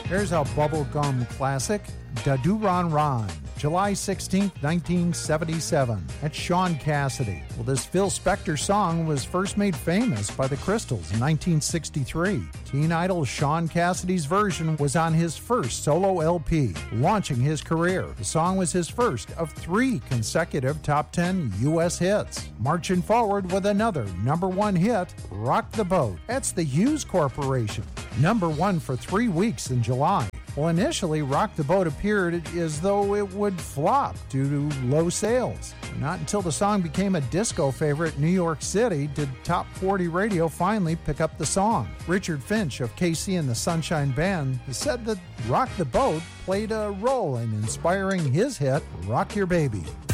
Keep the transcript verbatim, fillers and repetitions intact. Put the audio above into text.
Here's a bubblegum classic, Da Doo Ron Ron, July sixteenth, nineteen seventy-seven. That's Sean Cassidy. Well, this Phil Spector song was first made famous by the Crystals in nineteen sixty-three. Teen Idol Sean Cassidy's version was on his first solo L P, launching his career. The song was his first of three consecutive top ten U S hits. Marching forward with another number one hit, Rock the Boat. That's the Hughes Corporation. Number one for three weeks in July. Well, initially, Rock the Boat appeared as though it would flop due to low sales. Not until the song became a disco favorite in New York City did Top forty Radio finally pick up the song. Richard Finch of K C and the Sunshine Band said that Rock the Boat played a role in inspiring his hit, Rock Your Baby.